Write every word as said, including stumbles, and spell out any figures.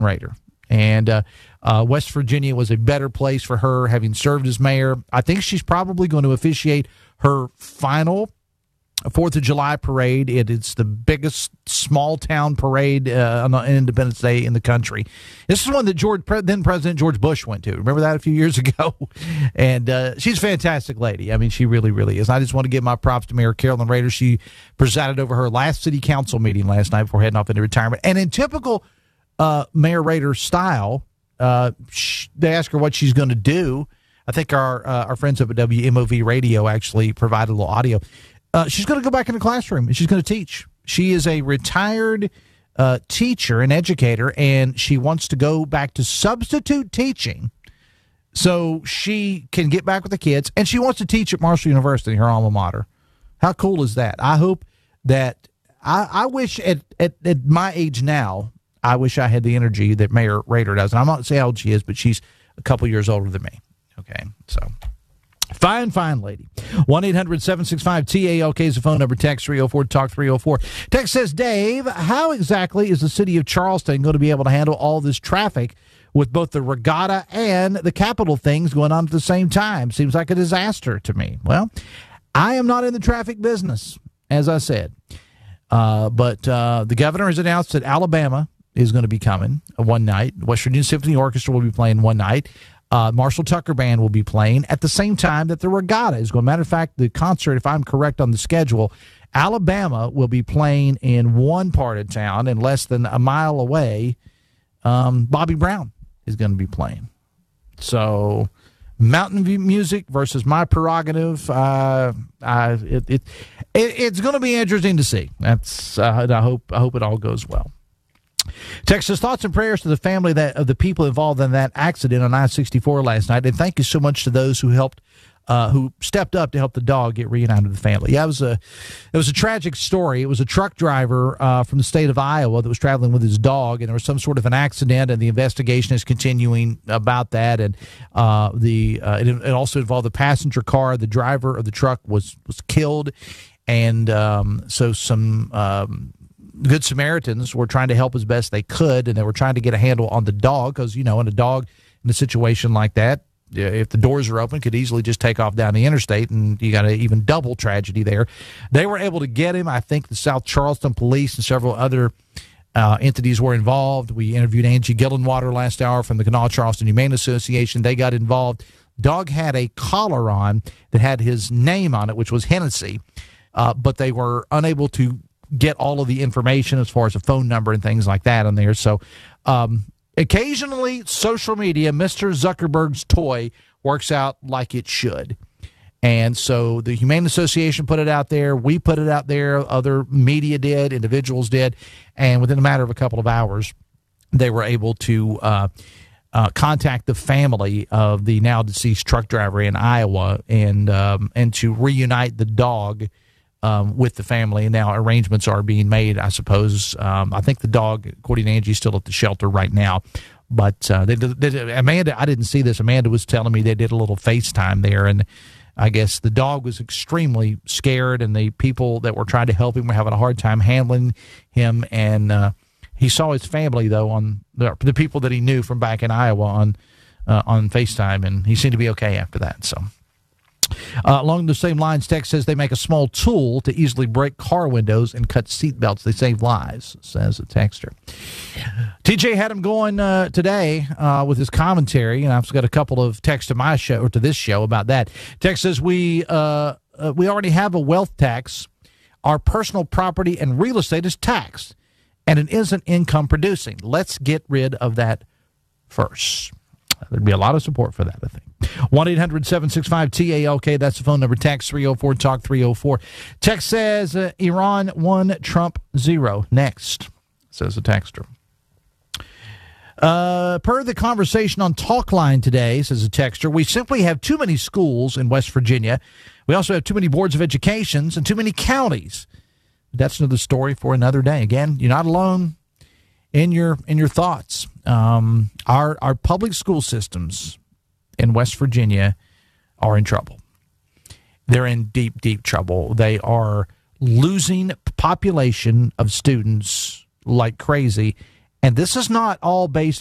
Rader. And uh, uh, West Virginia was a better place for her, having served as mayor. I think she's probably going to officiate her final Fourth of July parade. It is the biggest small-town parade uh, on Independence Day in the country. This is one that George, then President George Bush went to. Remember that a few years ago? And uh, she's a fantastic lady. I mean, she really, really is. I just want to give my props to Mayor Carolyn Rader. She presided over her last city council meeting last night before heading off into retirement. And in typical uh, Mayor Rader style, uh, she, they ask her what she's going to do. I think our uh, our friends up at W M O V Radio actually provided a little audio. Uh, she's going to go back in the classroom, and she's going to teach. She is a retired uh, teacher and educator, and she wants to go back to substitute teaching so she can get back with the kids, and she wants to teach at Marshall University, her alma mater. How cool is that? I hope that I, I wish at, at, at my age now, I wish I had the energy that Mayor Rader does. And I'm not going to say how old she is, but she's a couple years older than me. Okay, so... Fine, fine lady. one eight hundred seven six five T A L K is the phone number. Text three oh four talk three oh four. Text says, Dave, how exactly is the city of Charleston going to be able to handle all this traffic with both the regatta and the Capitol things going on at the same time? Seems like a disaster to me. Well, I am not in the traffic business, as I said. Uh, but uh, the governor has announced that Alabama is going to be coming one night. West Virginia Symphony Orchestra will be playing one night. Uh, Marshall Tucker Band will be playing at the same time that the regatta is going. Matter of fact, the concert, if I'm correct on the schedule, Alabama will be playing in one part of town, and less than a mile away, um, Bobby Brown is going to be playing. So, Mountain View music versus my prerogative. Uh, I, it, it, it it's going to be interesting to see. That's uh, I hope I hope it all goes well. Texas, thoughts and prayers to the family that of the people involved in that accident on I sixty-four last night, and thank you so much to those who helped, uh, who stepped up to help the dog get reunited with the family. Yeah, it was a, it was a tragic story. It was a truck driver uh, from the state of Iowa that was traveling with his dog, and there was some sort of an accident, and the investigation is continuing about that. And uh, the uh, it, it also involved the passenger car. The driver of the truck was was killed, and um, so some. Um, Good Samaritans were trying to help as best they could, and they were trying to get a handle on the dog because, you know, in a dog in a situation like that, if the doors are open, could easily just take off down the interstate, and you got an even double tragedy there. They were able to get him. I think the South Charleston Police and several other uh, entities were involved. We interviewed Angie Gillenwater last hour from the Kanawha Charleston Humane Association. They got involved. Dog had a collar on that had his name on it, which was Hennessy, uh, but they were unable to get all of the information as far as a phone number and things like that on there. So um, occasionally social media, Mister Zuckerberg's toy, works out like it should. And so the Humane Association put it out there. We put it out there. Other media did. Individuals did. And within a matter of a couple of hours, they were able to uh, uh, contact the family of the now deceased truck driver in Iowa and um, and to reunite the dog Um, with the family. And now arrangements are being made, I suppose. Um, I think the dog, according to Angie, is still at the shelter right now. But uh, they, they, Amanda, I didn't see this. Amanda was telling me they did a little FaceTime there, and I guess the dog was extremely scared, and the people that were trying to help him were having a hard time handling him. And uh, he saw his family, though, on the, the people that he knew from back in Iowa on uh, on FaceTime, and he seemed to be okay after that. So. Uh, along the same lines, text says they make a small tool to easily break car windows and cut seat belts. They save lives, says a texter. T J had him going uh, today uh, with his commentary, and I've got a couple of texts to my show or to this show about that. Text says we uh, uh, we already have a wealth tax. Our personal property and real estate is taxed, and it isn't income producing. Let's get rid of that first. There'd be a lot of support for that, I think. one eight hundred seven six five T A L K, that's the phone number. Text three oh four talk three oh four. Text says uh, Iran one, Trump zero. Next, says the texter. Uh, per the conversation on Talkline today, says the texter, we simply have too many schools in West Virginia. We also have too many boards of education and too many counties. That's another story for another day. Again, you're not alone in your in your thoughts. Um, our our public school systems in West Virginia are in trouble. They're in deep, deep trouble. They are losing population of students like crazy, And this is not all based